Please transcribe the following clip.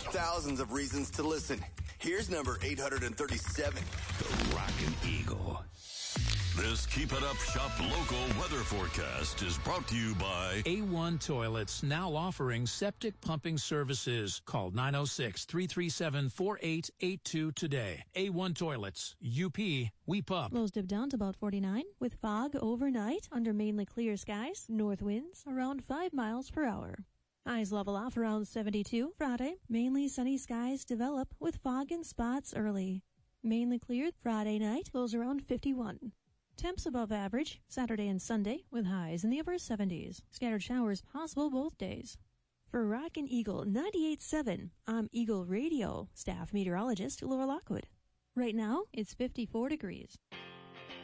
thousands of reasons to listen. Here's number 837. The Rockin' Eagle. This Keep It Up Shop local weather forecast is brought to you by A1 Toilets, now offering septic pumping services. Call 906-337-4882 today. A1 Toilets, UP, we pump. Lows dip down to about 49 with fog overnight under mainly clear skies. North winds around 5 miles per hour. Highs level off around 72 Friday. Mainly sunny skies develop with fog in spots early. Mainly clear Friday night. Lows around 51. Temps above average Saturday and Sunday with highs in the upper 70s. Scattered showers possible both days. For Rockin' Eagle 98.7, I'm Eagle Radio staff meteorologist Laura Lockwood. Right now, it's 54 degrees.